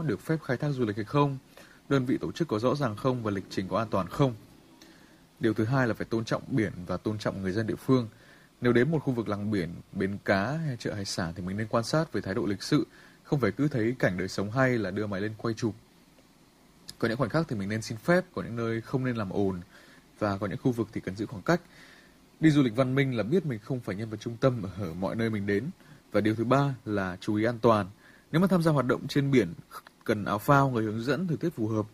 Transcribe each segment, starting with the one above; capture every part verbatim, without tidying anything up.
được phép khai thác du lịch hay không, đơn vị tổ chức có rõ ràng không và lịch trình có an toàn không. Điều thứ hai là phải tôn trọng biển và tôn trọng người dân địa phương. Nếu đến một khu vực làng biển, bến cá hay chợ hải sản thì mình nên quan sát với thái độ lịch sự, không phải cứ thấy cảnh đời sống hay là đưa máy lên quay chụp. Có những khoảnh khắc thì mình nên xin phép, có những nơi không nên làm ồn và có những khu vực thì cần giữ khoảng cách. Đi du lịch văn minh là biết mình không phải nhân vật trung tâm ở mọi nơi mình đến. Và điều thứ ba là chú ý an toàn. Nếu mà tham gia hoạt động trên biển, cần áo phao, người hướng dẫn, thời tiết phù hợp.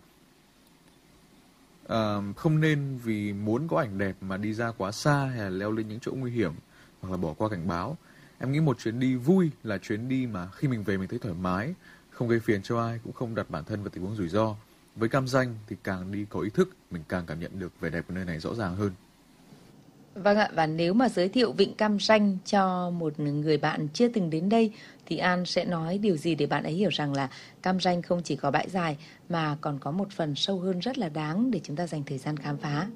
À, không nên vì muốn có ảnh đẹp mà đi ra quá xa hay là leo lên những chỗ nguy hiểm hoặc là bỏ qua cảnh báo. Em nghĩ một chuyến đi vui là chuyến đi mà khi mình về mình thấy thoải mái, không gây phiền cho ai, cũng không đặt bản thân vào tình huống rủi ro. Với Cam Ranh thì càng đi có ý thức, mình càng cảm nhận được vẻ đẹp của nơi này rõ ràng hơn. Vâng ạ, và nếu mà giới thiệu Vịnh Cam Ranh cho một người bạn chưa từng đến đây thì An sẽ nói điều gì để bạn ấy hiểu rằng là Cam Ranh không chỉ có bãi dài mà còn có một phần sâu hơn rất là đáng để chúng ta dành thời gian khám phá.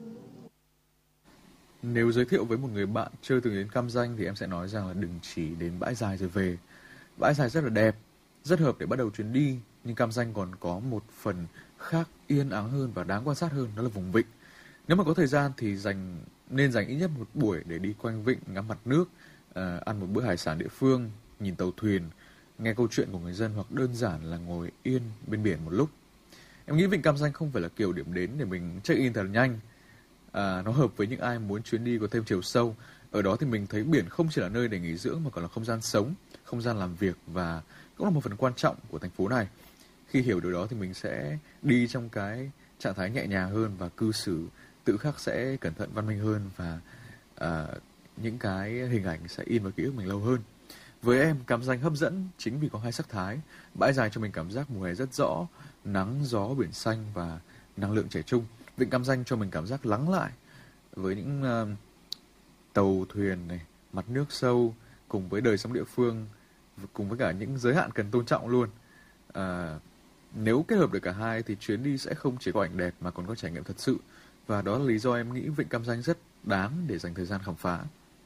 Nếu giới thiệu với một người bạn chưa từng đến Cam Ranh thì em sẽ nói rằng là đừng chỉ đến bãi dài rồi về. Bãi dài rất là đẹp, rất hợp để bắt đầu chuyến đi, nhưng Cam Ranh còn có một phần khác yên ắng hơn và đáng quan sát hơn, đó là vùng vịnh. Nếu mà có thời gian thì dành nên dành ít nhất một buổi để đi quanh vịnh, ngắm mặt nước, à, ăn một bữa hải sản địa phương, nhìn tàu thuyền, nghe câu chuyện của người dân hoặc đơn giản là ngồi yên bên biển một lúc. Em nghĩ Vịnh Cam Ranh không phải là kiểu điểm đến để mình check-in thật nhanh. À, nó hợp với những ai muốn chuyến đi có thêm chiều sâu. Ở đó thì mình thấy biển không chỉ là nơi để nghỉ dưỡng mà còn là không gian sống, không gian làm việc và cũng là một phần quan trọng của thành phố này. Khi hiểu điều đó thì mình sẽ đi trong cái trạng thái nhẹ nhàng hơn và cư xử tự khắc sẽ cẩn thận, văn minh hơn và à, những cái hình ảnh sẽ in vào ký ức mình lâu hơn. Với em, Cam Ranh hấp dẫn chính vì có hai sắc thái. Bãi dài cho mình cảm giác mùa hè rất rõ, nắng, gió, biển xanh và năng lượng trẻ trung. Vịnh Cam Ranh cho mình cảm giác lắng lại với những uh, tàu thuyền này, mặt nước sâu cùng với đời sống địa phương, cùng với cả những giới hạn cần tôn trọng luôn. À, nếu kết hợp được cả hai thì chuyến đi sẽ không chỉ có ảnh đẹp mà còn có trải nghiệm thật sự. Và đó là lý do em nghĩ Vịnh Cam Ranh rất đáng để dành thời gian khám phá.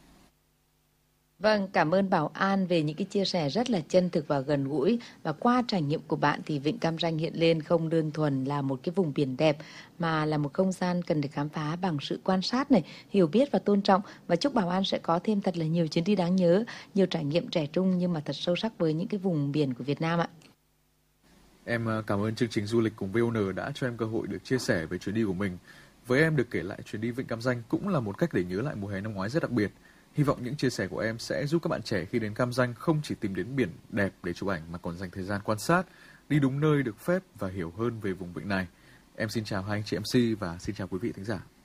Vâng, cảm ơn Bảo An về những cái chia sẻ rất là chân thực và gần gũi. Và qua trải nghiệm của bạn thì Vịnh Cam Ranh hiện lên không đơn thuần là một cái vùng biển đẹp mà là một không gian cần được khám phá bằng sự quan sát này, hiểu biết và tôn trọng. Và chúc Bảo An sẽ có thêm thật là nhiều chuyến đi đáng nhớ, nhiều trải nghiệm trẻ trung nhưng mà thật sâu sắc với những cái vùng biển của Việt Nam ạ. Em cảm ơn chương trình du lịch cùng vê o en đã cho em cơ hội được chia sẻ về chuyến đi của mình. Với em, được kể lại chuyến đi Vịnh Cam Ranh cũng là một cách để nhớ lại mùa hè năm ngoái rất đặc biệt. Hy vọng những chia sẻ của em sẽ giúp các bạn trẻ khi đến Cam Ranh không chỉ tìm đến biển đẹp để chụp ảnh mà còn dành thời gian quan sát, đi đúng nơi được phép và hiểu hơn về vùng vịnh này. Em xin chào hai anh chị em xê và xin chào quý vị thính giả.